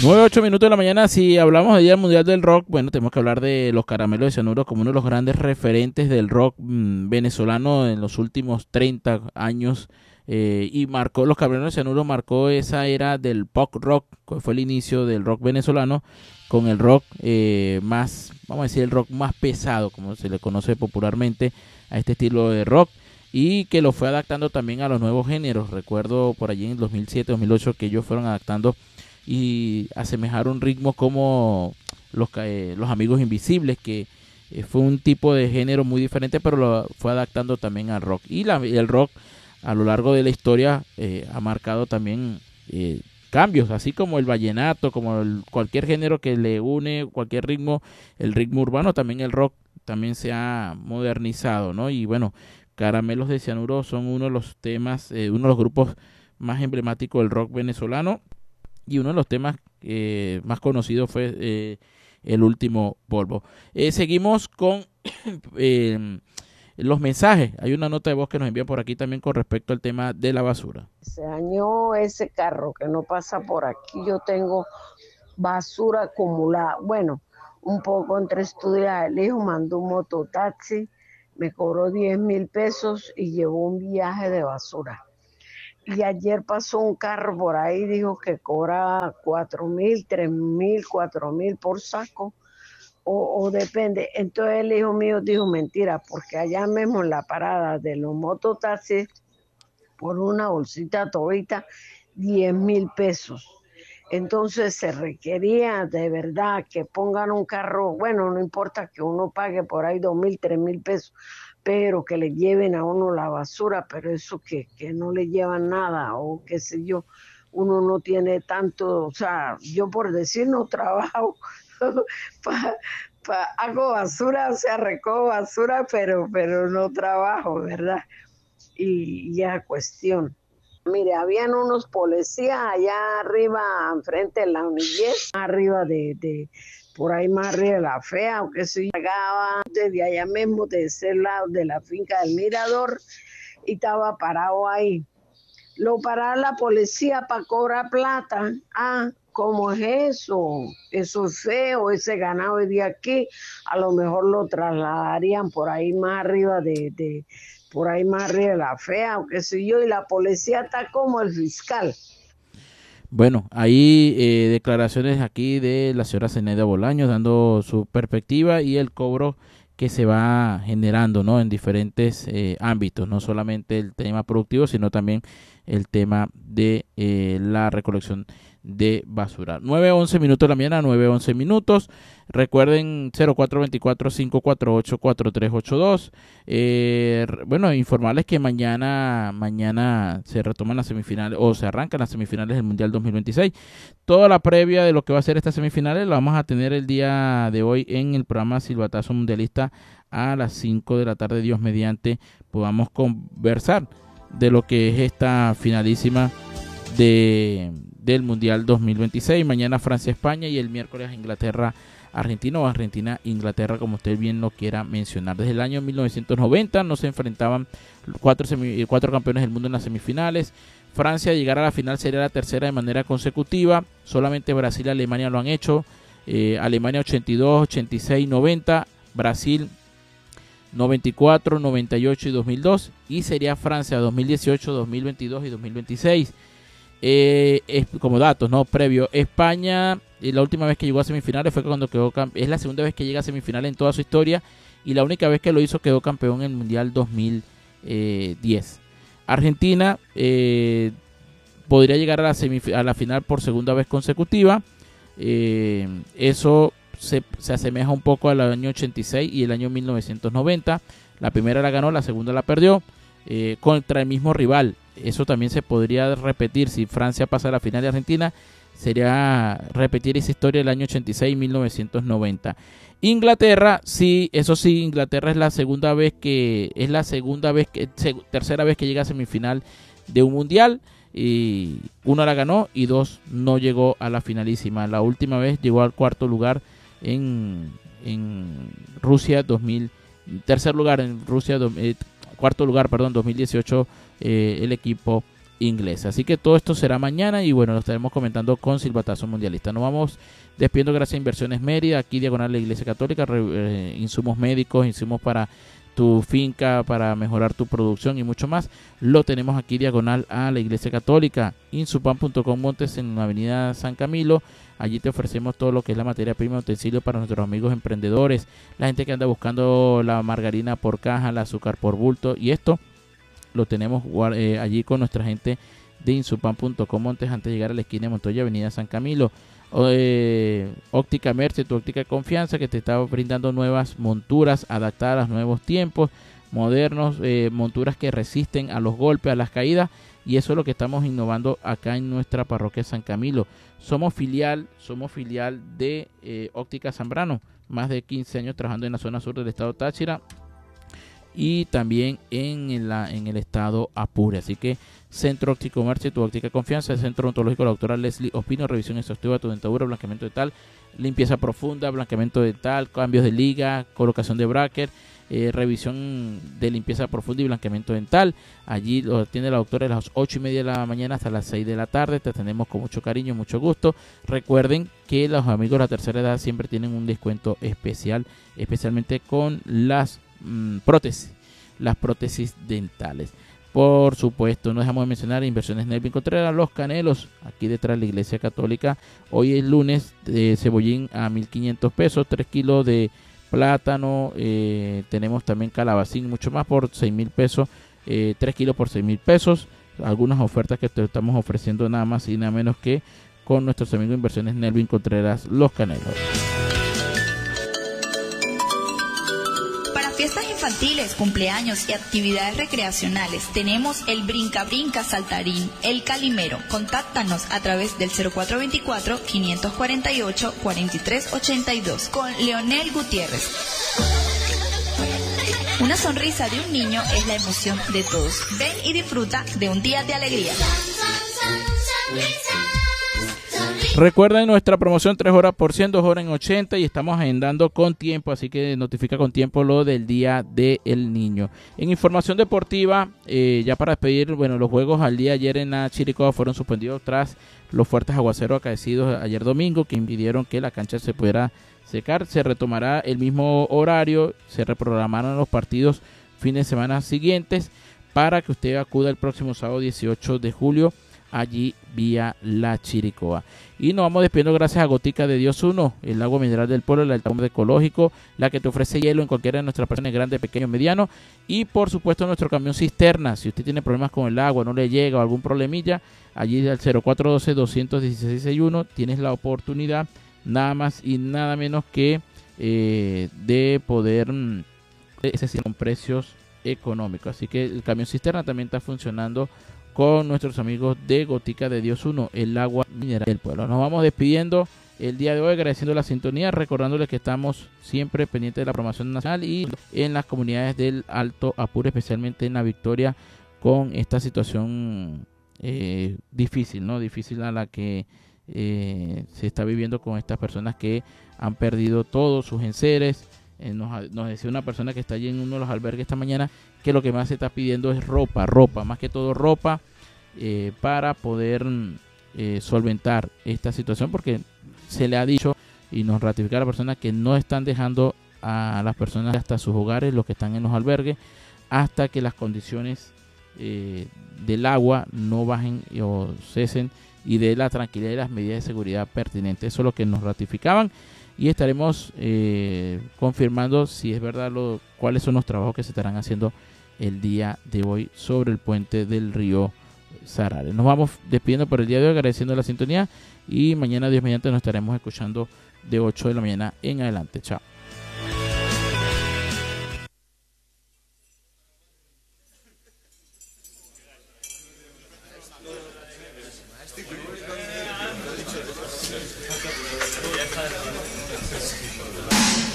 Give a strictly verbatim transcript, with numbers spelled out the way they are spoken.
nueve, ocho minutos de la mañana. Si hablamos del Día Mundial del Rock, bueno, tenemos que hablar de los Caramelos de Cianuro como uno de los grandes referentes del rock mmm, venezolano en los últimos treinta años. Eh, y marcó, los Caramelos de Cianuro marcó esa era del pop rock, que fue el inicio del rock venezolano, con el rock eh, más, vamos a decir, el rock más pesado, como se le conoce popularmente a este estilo de rock, y que lo fue adaptando también a los nuevos géneros. Recuerdo por allí en el dos mil siete, dos mil ocho que ellos fueron adaptando y asemejaron ritmos como los, eh, los Amigos Invisibles, que eh, fue un tipo de género muy diferente, pero lo fue adaptando también al rock. Y, la, y el rock a lo largo de la historia eh, ha marcado también eh, cambios, así como el vallenato, como el, cualquier género que le une, cualquier ritmo, el ritmo urbano, también el rock también se ha modernizado, ¿no? Y bueno, Caramelos de Cianuro son uno de los temas, eh, uno de los grupos más emblemáticos del rock venezolano, y uno de los temas eh, más conocidos fue eh, El Último Polvo. Eh, seguimos con eh, los mensajes. Hay una nota de voz que nos envían por aquí también con respecto al tema de la basura. Se dañó ese carro que no pasa por aquí. Yo tengo basura acumulada. Bueno, un poco entre estudiar. El hijo mandó un mototaxi, me cobró diez mil pesos y llevó un viaje de basura. Y ayer pasó un carro por ahí, dijo que cobra cuatro mil, tres mil, cuatro mil por saco, o, o depende. Entonces el hijo mío dijo mentira, porque allá mismo en la parada de los mototaxis, por una bolsita todita, diez mil pesos. Entonces se requería de verdad que pongan un carro, bueno, no importa que uno pague por ahí dos mil, tres mil pesos, pero que le lleven a uno la basura, pero eso que, que no le llevan nada, o qué sé yo, uno no tiene tanto, o sea, yo por decir no trabajo, pa, pa, hago basura, o sea, recojo basura, pero, pero no trabajo, ¿verdad? Y ya cuestión. Mire, habían unos policías allá arriba, enfrente de la Unillé, arriba de, de, por ahí más arriba de la Fea, aunque se llegaba desde allá mismo, de ese lado de la finca del Mirador, y estaba parado ahí. Lo paraba la policía para cobrar plata. Ah, ¿cómo es eso? Eso es feo, ese ganado es de aquí, a lo mejor lo trasladarían por ahí más arriba de... de por ahí más arriba de la Fea, o qué sé yo, y la policía está como el fiscal. Bueno, hay eh, declaraciones aquí de la señora Zenaida Bolaños dando su perspectiva y el cobro que se va generando, ¿no?, en diferentes eh, ámbitos, no solamente el tema productivo, sino también el tema de eh, la recolección de basura. nueve once minutos de la mañana, nueve once minutos. Recuerden cero cuatro dos cuatro, cinco cuatro ocho, cuatro tres ocho dos. Eh, bueno, informarles que mañana mañana se retoman las semifinales o se arrancan las semifinales del Mundial dos mil veintiséis. Toda la previa de lo que va a ser estas semifinales la vamos a tener el día de hoy en el programa Silbatazo Mundialista a las cinco de la tarde, Dios mediante, podamos conversar de lo que es esta finalísima de, del Mundial dos mil veintiséis. Mañana Francia-España y el miércoles Inglaterra-Argentina o Argentina-Inglaterra, como usted bien lo quiera mencionar. Desde el año mil novecientos noventa no se enfrentaban cuatro, semi, cuatro campeones del mundo en las semifinales. Francia llegar a la final sería la tercera de manera consecutiva. Solamente Brasil y Alemania lo han hecho. Eh, Alemania ochenta y dos, ochenta y seis, noventa. Brasil noventa y cuatro, noventa y ocho y dos mil dos. Y sería Francia dos mil dieciocho, dos mil veintidós y dos mil veintiséis. Eh, es, como datos, ¿no?, previo, España, eh, la última vez que llegó a semifinales fue cuando quedó campeón. Es la segunda vez que llega a semifinales en toda su historia. Y la única vez que lo hizo quedó campeón en el Mundial dos mil diez. Argentina eh, podría llegar a la, semif- a la final por segunda vez consecutiva. Eh, eso se, se asemeja un poco al año ochenta y seis y el año mil novecientos noventa. La primera la ganó, la segunda la perdió eh, contra el mismo rival. Eso también se podría repetir si Francia pasa a la final de Argentina. Sería repetir esa historia del año ochenta y seis y mil novecientos noventa. Inglaterra, sí, eso sí, Inglaterra es la segunda vez que es la segunda vez que tercera vez que llega a semifinal de un mundial, y uno la ganó y dos no llegó a la finalísima. La última vez llegó al cuarto lugar en, en Rusia dos mil, tercer lugar en Rusia, eh, cuarto lugar, perdón, dos mil dieciocho, eh, el equipo inglesa. Así que todo esto será mañana y bueno, lo estaremos comentando con Silbatazo Mundialista. Nos vamos despidiendo gracias a Inversiones Mérida, aquí diagonal la Iglesia Católica, eh, insumos médicos, insumos para tu finca, para mejorar tu producción y mucho más. Lo tenemos aquí diagonal a la Iglesia Católica, insupan punto com Montes en la avenida San Camilo. Allí te ofrecemos todo lo que es la materia prima, utensilio para nuestros amigos emprendedores, la gente que anda buscando la margarina por caja, el azúcar por bulto, y esto lo tenemos eh, allí con nuestra gente de insupan punto com Montes antes de llegar a la esquina de Montoya, avenida San Camilo. Eh, óptica Merce, tu óptica de confianza, que te está brindando nuevas monturas adaptadas a los nuevos tiempos modernos, eh, monturas que resisten a los golpes, a las caídas, y eso es lo que estamos innovando acá en nuestra parroquia San Camilo. Somos filial, somos filial de eh, Óptica Zambrano, más de quince años trabajando en la zona sur del estado Táchira y también en, la, en el estado Apure. Así que Centro Óptico Merce, tu óptica de confianza. El Centro Odontológico, la doctora Leslie Ospino, revisión exhaustiva de tu dentadura, blanqueamiento dental, limpieza profunda, blanqueamiento dental, cambios de liga, colocación de bracket, eh, revisión de limpieza profunda y blanqueamiento dental. Allí lo atiende la doctora de las ocho y media de la mañana hasta las seis de la tarde. Te atendemos con mucho cariño, mucho gusto. Recuerden que los amigos de la tercera edad siempre tienen un descuento especial, especialmente con las mmm, prótesis, las prótesis dentales. Por supuesto, no dejamos de mencionar Inversiones Nelvin Contreras, Los Canelos, aquí detrás de la Iglesia Católica. Hoy es lunes, de cebollín a mil quinientos pesos, tres kilos de plátano, eh, tenemos también calabacín, mucho más por seis mil pesos, eh, tres kilos por seis mil pesos. Algunas ofertas que te estamos ofreciendo nada más y nada menos que con nuestros amigos de Inversiones Nelvin Contreras, Los Canelos. Fiestas infantiles, cumpleaños y actividades recreacionales. Tenemos el Brinca Brinca Saltarín, el Calimero. Contáctanos a través del cero cuatro dos cuatro, cinco cuatro ocho, cuatro tres ocho dos con Leonel Gutiérrez. Una sonrisa de un niño es la emoción de todos. Ven y disfruta de un día de alegría. Recuerden nuestra promoción tres horas por cien, dos horas en ochenta y estamos agendando con tiempo, así que notifica con tiempo lo del Día del Niño. En información deportiva, eh, ya para despedir, bueno, los juegos al día ayer en la Chiricoa fueron suspendidos tras los fuertes aguaceros acaecidos ayer domingo que impidieron que la cancha se pudiera secar. Se retomará el mismo horario, se reprogramaron los partidos fines de semana siguientes para que usted acuda el próximo sábado dieciocho de julio allí vía la Chiricoa. Y nos vamos despidiendo gracias a Gotica de Dios uno, el agua mineral del pueblo, el altavoz ecológico, la que te ofrece hielo en cualquiera de nuestras personas, grande, pequeño, mediano, y por supuesto nuestro camión cisterna. Si usted tiene problemas con el agua, no le llega o algún problemilla, allí al cero cuatro uno dos, dos uno seis, seis seis uno tienes la oportunidad nada más y nada menos que eh, de poder mm, con precios económicos. Así que el camión cisterna también está funcionando con nuestros amigos de Gotica de Dios uno, el agua mineral del pueblo. Nos vamos despidiendo el día de hoy, agradeciendo la sintonía, recordándoles que estamos siempre pendientes de la programación nacional y en las comunidades del Alto Apure, especialmente en La Victoria, con esta situación eh, difícil, ¿no? Difícil a la que eh, se está viviendo con estas personas que han perdido todos sus enseres. Eh, nos, nos decía una persona que está allí en uno de los albergues esta mañana que lo que más se está pidiendo es ropa, ropa, más que todo ropa eh, para poder eh, solventar esta situación, porque se le ha dicho y nos ratifica la persona que no están dejando a las personas hasta sus hogares, los que están en los albergues, hasta que las condiciones eh, del agua no bajen o cesen y de la tranquilidad y las medidas de seguridad pertinentes. Eso es lo que nos ratificaban. Y estaremos eh, confirmando si es verdad lo, cuáles son los trabajos que se estarán haciendo el día de hoy sobre el puente del río Sarare. Nos vamos despidiendo por el día de hoy, agradeciendo la sintonía, y mañana Dios mediante nos estaremos escuchando de ocho de la mañana en adelante. Chao.